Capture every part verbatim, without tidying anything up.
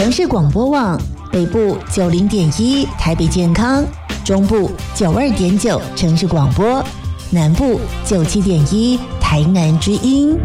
城市广播网北部九零点一台北健康，中部九二点九城市广播，南部九七点一台南之音。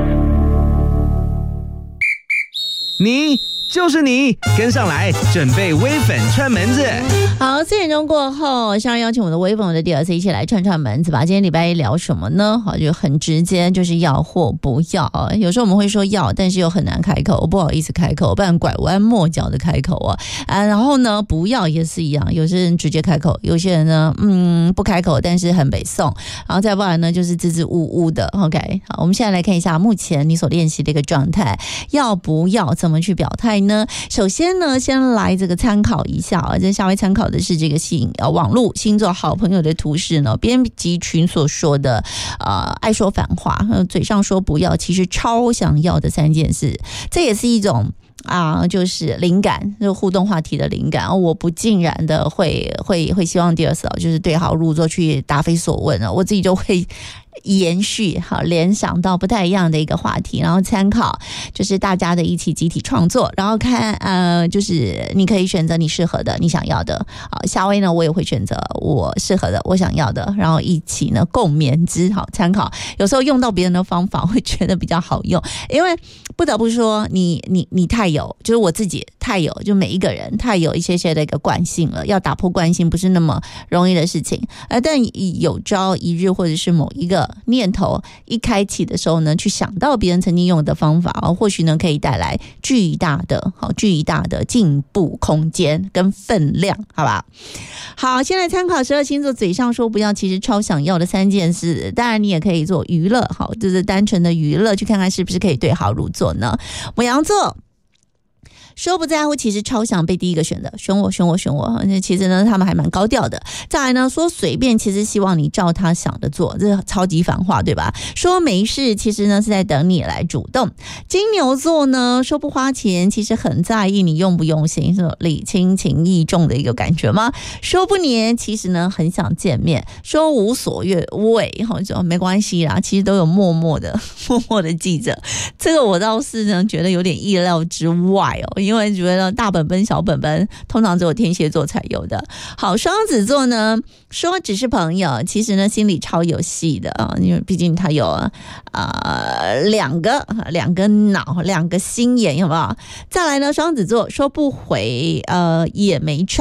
你就是你，跟上来，准备微粉串门子。 好，四点钟过后，想要邀请我的微粉我的第二次一起来串串门子吧。今天礼拜一聊什么呢？好，就很直接，就是要或不要。有时候我们会说要，但是又很难开口，不好意思开口，不然拐弯抹角的开口啊。啊，然后呢，不要也是一样，有些人直接开口，有些人呢，嗯，不开口，但是很北宋。然后再不然呢，就是支支吾吾的。OK， 好，我们现在来看一下目前你所练习的一个状态，要不要怎么去表态呢？首先呢，先来这个参考一下啊，这下位参考的是这个星呃网络星座好朋友的图示呢，编辑群所说的呃爱说反话，嘴上说不要，其实超想要的三件事，这也是一种。啊，就是灵感，就互动话题的灵感，我不尽然的会会会希望第二次就是对号入座去答非所问了，我自己就会延续好联想到不太一样的一个话题，然后参考就是大家的一起集体创作，然后看呃就是你可以选择你适合的你想要的啊，夏威呢我也会选择我适合的我想要的，然后一起呢共勉之，好参考，有时候用到别人的方法会觉得比较好用，因为不得不说你你你太有，就是我自己太有，就每一个人太有一些些的一个惯性了，要打破惯性不是那么容易的事情，呃，但有朝一日或者是某一个念头一开启的时候呢，去想到别人曾经用的方法，或许呢可以带来巨大的好巨大的进步空间跟分量，好吧？好，先来参考十二星座嘴上说不要，其实超想要的三件事。当然你也可以做娱乐，好，就是单纯的娱乐，去看看是不是可以对号入座呢？牡羊座。说不在乎，其实超想被第一个选的，选我选我选我，其实呢他们还蛮高调的。再来呢，说随便，其实希望你照他想的做，这超级反话，对吧？说没事，其实呢是在等你来主动。金牛座呢，说不花钱，其实很在意你用不用心，是礼轻情意重的一个感觉吗？说不黏，其实呢很想见面。说无所谓，好就没关系啦，其实都有默默的默默的记着。这个我倒是呢觉得有点意料之外哦。因为觉得大本本小本本通常只有天蝎座才有的。好，双子座呢说只是朋友，其实呢心里超有戏的啊，因为毕竟他有呃两个两个脑两个心眼，有没有？再来呢，双子座说不回呃也没差。